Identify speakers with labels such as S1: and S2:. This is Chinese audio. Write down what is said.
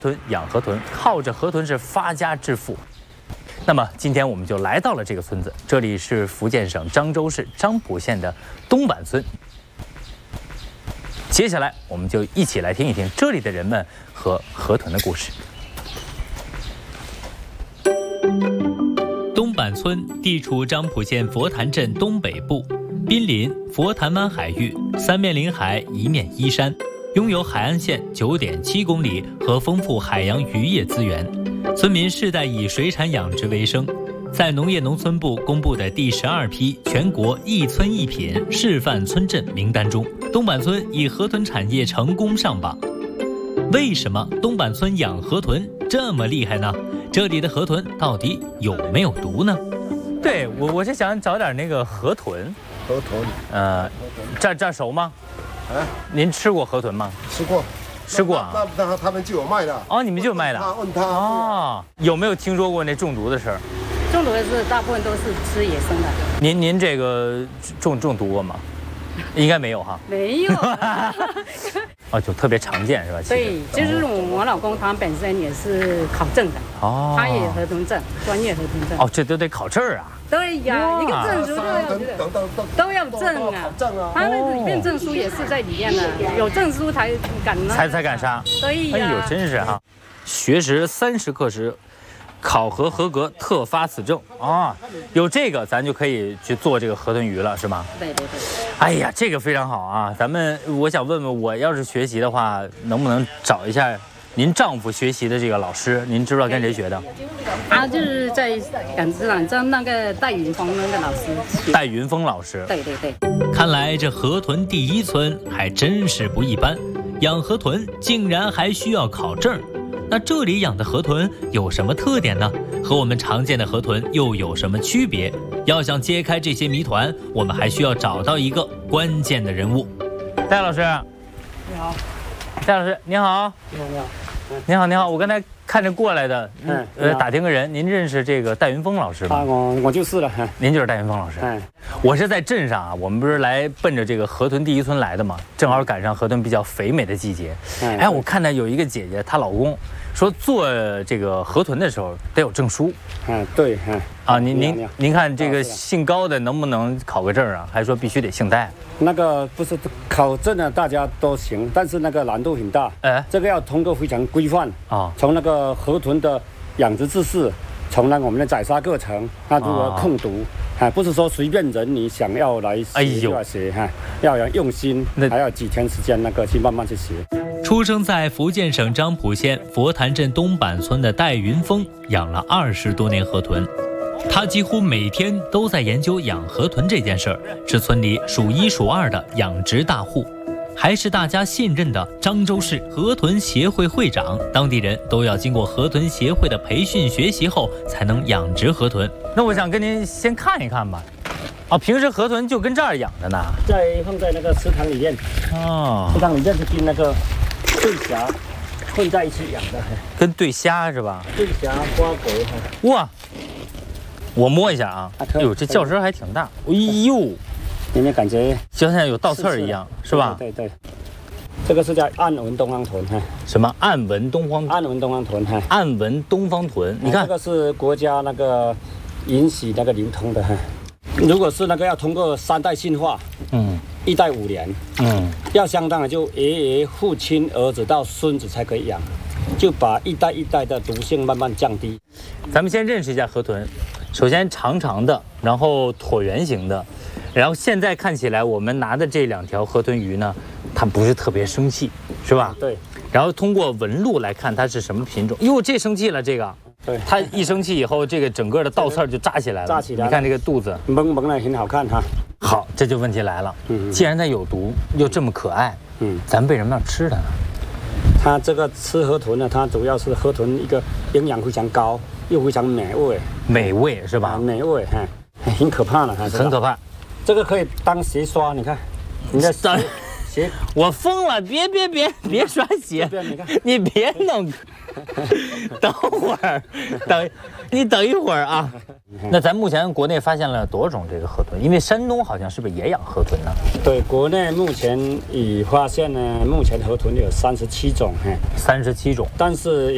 S1: 豚养河豚，靠着河豚是发家致富。那么今天我们就来到了这个村子，这里是福建省漳州市漳浦县的东板村。接下来我们就一起来听一听这里的人们和河豚的故事。
S2: 东板村地处漳浦县佛坛镇东北部，濒临佛坛湾海域，三面临海，一面依山，拥有海岸线 9.7 公里和丰富海洋渔业资源。村民世代以水产养殖为生。在农业农村部公布的第12批全国一村一品示范村镇名单中，东板村以河豚产业成功上榜。为什么东板村养河豚这么厉害呢？这里的河豚到底有没有毒呢？
S1: 对，我是想找点那个河豚。
S3: 河豚，
S1: 这儿熟吗？
S3: 啊，
S1: 您吃过河豚吗？
S3: 吃过，
S1: 吃过啊。
S3: 那他们就有卖的。
S1: 哦，你们就有卖的。
S3: 问他
S1: 哦，有没有听说过那中毒的事儿？
S4: 中毒的是大部分都是吃野生的。
S1: 您这个中毒过吗？应该没有哈。
S4: 没有。
S1: 哦，就特别常见是吧？
S4: 对，就是我老公他本身也是考证的，
S1: 哦，
S4: 他也有河豚证，专业河豚证。
S1: 哦，这都得考证啊。
S4: 对呀，一个证书都要证啊。他那里面证书也是在里面的，有证书才敢
S1: 杀。
S4: 对呀。
S1: 哎呦，真是哈！学时30课时，考核合格特发此证啊！有这个，咱就可以去做这个河豚鱼了，是吗？
S4: 对。
S1: 哎呀，这个非常好啊！我想问问，我要是学习的话，能不能找一下您丈夫学习的这个老师？您知不知道跟谁学的？
S4: 他就是在港资朗镇那个戴云峰那个老师。
S1: 戴云峰老师。
S4: 对。
S2: 看来这河豚第一村还真是不一般，养河豚竟然还需要考证。那这里养的河豚有什么特点呢？和我们常见的河豚又有什么区别？要想揭开这些谜团，我们还需要找到一个关键的人物。
S1: 戴老师，
S5: 你好。
S1: 戴老师，你好。你好，我刚才看着过来的，打听个人，您认识这个戴云峰老师吗？
S5: 啊，我就是了。
S1: 您就是戴云峰老师。我是在镇上啊，我们不是来奔着这个河豚第一村来的嘛，正好赶上河豚比较肥美的季节。哎，我看到有一个姐姐，她老公说做这个河豚的时候得有证书。
S5: 对。
S1: 啊，您看这个姓高的能不能考个证啊？还说必须得姓戴。
S5: 那个不是考证的，大家都行，但是那个难度很大。这个要通过非常规范啊，从那个河豚的养殖知识，从那个我们的宰杀过程，那如何控毒，不是说随便人你想要来学就要学，要有用心，还要几天时间那个去慢慢去学。
S2: 出生在福建省漳浦县佛坛镇东板村的戴云峰，养了20多年河豚。他几乎每天都在研究养河豚这件事儿，是村里数1数2的养殖大户，还是大家信任的漳州市河豚协会会长。当地人都要经过河豚协会的培训学习后，才能养殖河豚。
S1: 那我想跟您先看一看吧。哦，平时河豚就跟这儿养的呢，
S5: 放在那个池塘里面。池塘里面是跟那个对虾混在一起养的，
S1: 跟对虾是吧？
S5: 对虾、花蛤。
S1: 哇！我摸一下啊，哎呦，这叫声还挺大。哎呦，
S5: 有没有感觉
S1: 就像有倒刺儿一样，是吧？
S5: 对，这个是叫暗纹东方豚。
S1: 什么暗纹东方豚？暗纹东方豚，你看
S5: 这个是国家那个允许那个流通的。如果是那个要通过3代驯化，1代5年，要相当的就爷父亲儿子到孙子才可以养，就把一代的毒性慢慢降低。
S1: 咱们先认识一下河豚。首先长长的，然后椭圆形的，然后现在看起来我们拿的这2条河豚鱼呢，它不是特别生气，是吧？
S5: 对。
S1: 然后通过纹路来看它是什么品种。哟，这生气了，这个。
S5: 对。
S1: 它一生气以后，这个整个的倒刺就扎起来了。你看这个肚子，
S5: 萌的很好看哈。
S1: 好，这就问题来了。既然它有毒，又这么可爱，咱为什么要吃它呢？
S5: 它这个吃河豚呢，它主要是河豚一个营养非常高。又非常美味
S1: 是吧？
S5: 美味，很可怕了，
S1: 很可怕。
S5: 这个可以当鞋刷，你看，你的鞋，
S1: 我疯了！别刷鞋！
S5: 你看，
S1: 你别弄。等会儿，你等一会儿啊。那咱目前国内发现了多少种这个河豚？因为山东好像是不是也养河豚呢？
S5: 对，国内目前已发现呢，目前河豚有37种，
S1: 37种，
S5: 但是